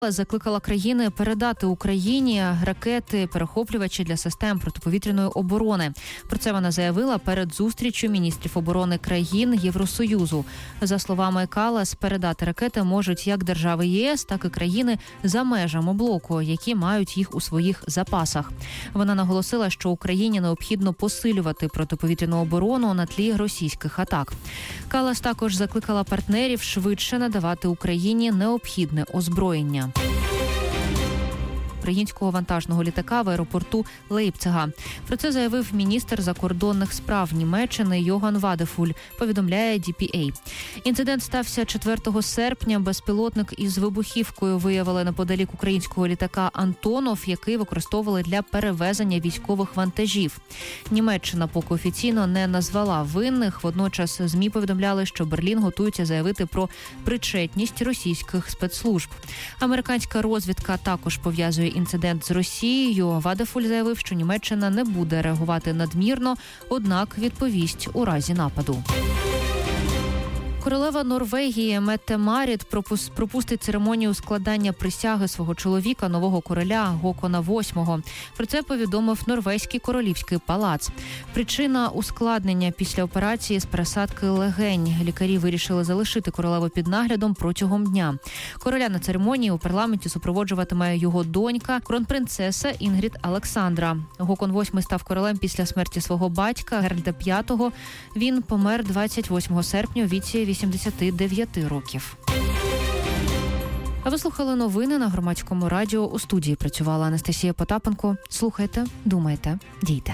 Закликала країни передати Україні ракети-перехоплювачі для систем протиповітряної оборони. Про це вона заявила перед зустріччю міністрів оборони країн Євросоюзу. За словами Каллас, передати ракети можуть як держави ЄС, так і країни за межами блоку, які мають їх у своїх запасах. Вона наголосила, що Україні необхідно посилювати протиповітряну оборону на тлі російських атак. Каллас також закликала партнерів швидше надавати Україні необхідне озброєння. Українського вантажного літака в аеропорту Лейпцига. Про це заявив міністр закордонних справ Німеччини Йоган Вадефуль, повідомляє DPA. Інцидент стався 4 серпня. Безпілотник із вибухівкою виявили неподалік українського літака «Антонов», який використовували для перевезення військових вантажів. Німеччина поки офіційно не назвала винних. Водночас ЗМІ повідомляли, що Берлін готується заявити про причетність російських спецслужб. Американська розвідка також пов'язує інцидент з Росією. Вадефуль заявив, що Німеччина не буде реагувати надмірно, однак відповість у разі нападу. Королева Норвегії Метте-Маріт пропустить церемонію складання присяги свого чоловіка, нового короля Гокона VIII. Про це повідомив Норвезький королівський палац. Причина – ускладнення після операції з пересадки легень. Лікарі вирішили залишити королеву під наглядом протягом дня. Короля на церемонії у парламенті супроводжуватиме його донька, кронпринцеса Інгрід Александра. Гокон VIII став королем після смерті свого батька Геральда V. Він помер 28 серпня у віці 89 років. А ви слухали новини на Громадському радіо. У студії працювала Анастасія Потапенко. Слухайте, думайте, дійте.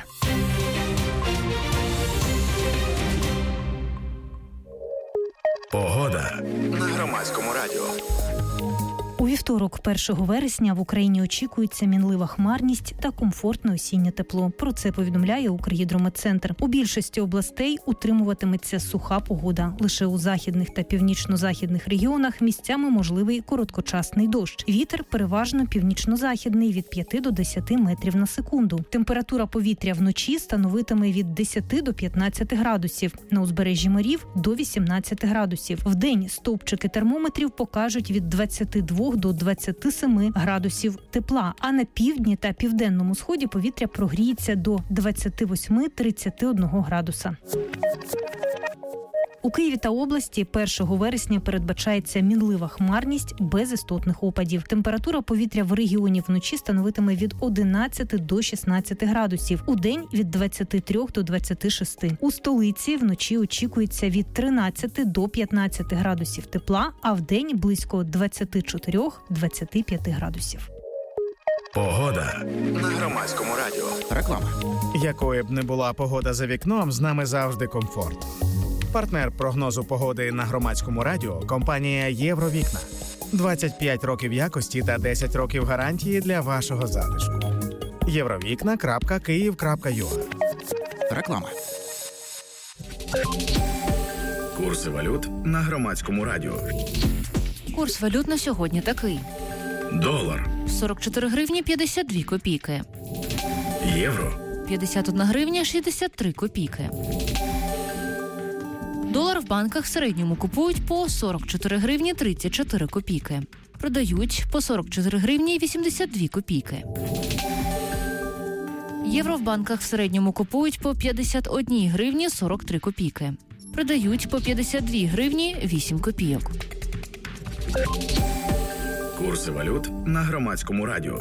Погода на Громадському радіо. У вівторок, 1 вересня, в Україні очікується мінлива хмарність та комфортне осіннє тепло. Про це повідомляє Укргідрометцентр. У більшості областей утримуватиметься суха погода. Лише у західних та північно-західних регіонах місцями можливий короткочасний дощ. Вітер переважно північно-західний від 5 до 10 метрів на секунду. Температура повітря вночі становитиме від 10 до 15 градусів. На узбережжі морів – до 18 градусів. Вдень стовпчики термометрів покажуть від 22 до 27 градусів тепла, а на півдні та південному сході повітря прогріється до 28-31 градуса. У Києві та області 1 вересня передбачається мінлива хмарність без істотних опадів. Температура повітря в регіоні вночі становитиме від 11 до 16 градусів. Удень – від 23 до 26. У столиці вночі очікується від 13 до 15 градусів тепла, а вдень – близько 24-25 градусів. Погода на Громадському радіо. Реклама. Якою б не була погода за вікном, з нами завжди комфорт. Партнер прогнозу погоди на Громадському радіо – компанія «Євровікна». 25 років якості та 10 років гарантії для вашого затишку. Євровікна.Київ.ua. Реклама. Курси валют на Громадському радіо. Курс валют на сьогодні такий. Долар. 44 гривні 52 копійки. Євро. 51 гривня 63 копійки. Долар в банках в середньому купують по 44 гривні 34 копійки. Продають по 44 гривні 82 копійки. Євро в банках в середньому купують по 51 гривні 43 копійки. Продають по 52 гривні 8 копійок. Курси валют на Громадському радіо.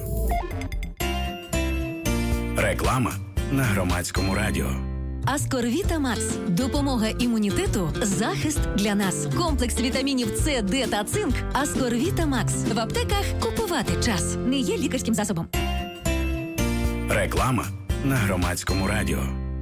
Реклама на Громадському радіо. Аскорвіта Макс. Допомога імунітету, захист для нас. Комплекс вітамінів С, Д та цинк. Аскорвіта Макс. В аптеках купувати час. Не є лікарським засобом. Реклама на Громадському радіо.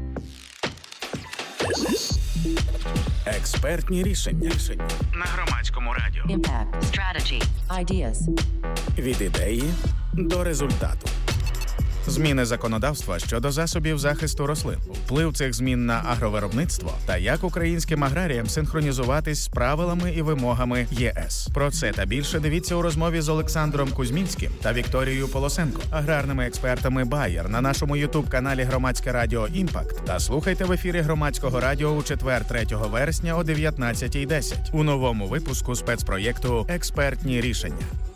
Експертні рішення на Громадському радіо. Impact, strategy, ideas. Від ідеї до результату. Зміни законодавства щодо засобів захисту рослин, вплив цих змін на агровиробництво та як українським аграріям синхронізуватись з правилами і вимогами ЄС. Про це та більше дивіться у розмові з Олександром Кузьмінським та Вікторією Полосенко, аграрними експертами Bayer на нашому ютуб-каналі Громадське радіо «Імпакт» та слухайте в ефірі Громадського радіо у четвер 3 вересня о 19:10 у новому випуску спецпроєкту «Експертні рішення».